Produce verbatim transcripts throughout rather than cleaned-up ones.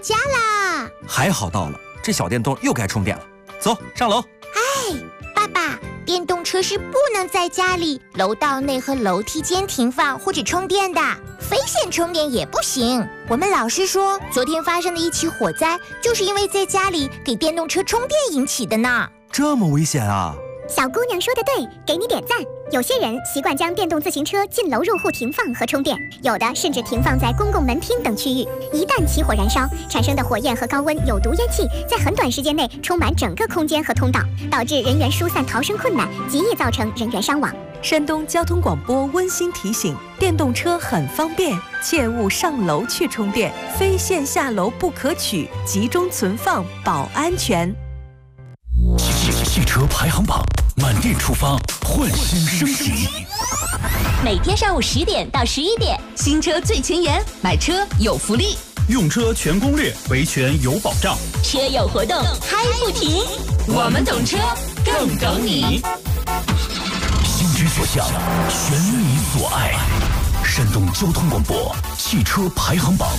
家啦！ 还好到了，这小电动又该充电了。走，上楼。 哎，爸爸，电动车是不能在家里、楼道内和楼梯间停放或者充电的，非线充电也不行。我们老师说，昨天发生的一起火灾，就是因为在家里给电动车充电引起的呢。 这么危险啊！ 小姑娘说的对，给你点赞。有些人习惯将电动自行车进楼入户停放和充电，有的甚至停放在公共门厅等区域。一旦起火燃烧，产生的火焰和高温有毒烟气在很短时间内充满整个空间和通道，导致人员疏散逃生困难，极易造成人员伤亡。 山东交通广播温馨提醒：电动车很方便，切勿上楼去充电，非线下楼不可取，集中存放保安全。 汽车排行榜，满电出发，焕新升级。 每天上午十点到十一点，新车最前沿，买车有福利， 用车全攻略，维权有保障， 车友活动嗨不停。我们懂车，更懂你。 心之所向，选你所爱。山东交通广播汽车排行榜。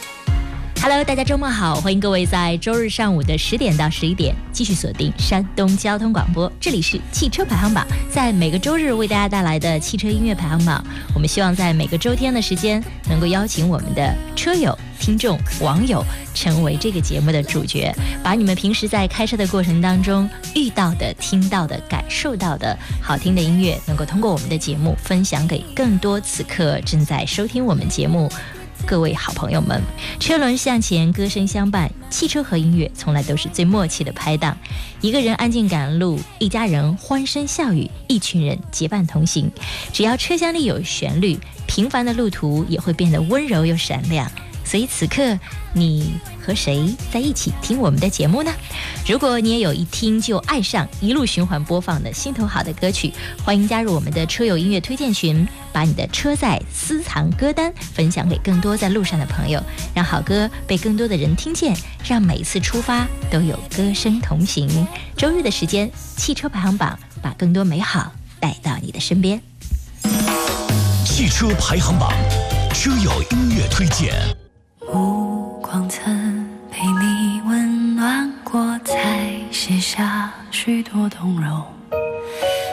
Hello， 大家周末好，欢迎各位在周日上午的十点到十一点继续锁定山东交通广播，这里是汽车排行榜，在每个周日为大家带来的汽车音乐排行榜。我们希望在每个周天的时间，能够邀请我们的车友、听众、网友成为这个节目的主角，把你们平时在开车的过程当中遇到的、听到的、感受到的好听的音乐，能够通过我们的节目分享给更多此刻正在收听我们节目各位好朋友们。车轮向前，歌声相伴，汽车和音乐从来都是最默契的拍档。一个人安静赶路，一家人欢声笑语，一群人结伴同行。只要车厢里有旋律，平凡的路途也会变得温柔又闪亮。所以此刻你和谁在一起听我们的节目呢？如果你也有一听就爱上，一路循环播放的心头好的歌曲，欢迎加入我们的车友音乐推荐群，把你的车载私藏歌单分享给更多在路上的朋友，让好歌被更多的人听见，让每次出发都有歌声同行。周日的时间，汽车排行榜把更多美好带到你的身边。 汽车排行榜，车友音乐推荐。 目光曾陪你温暖过，才写下许多动容。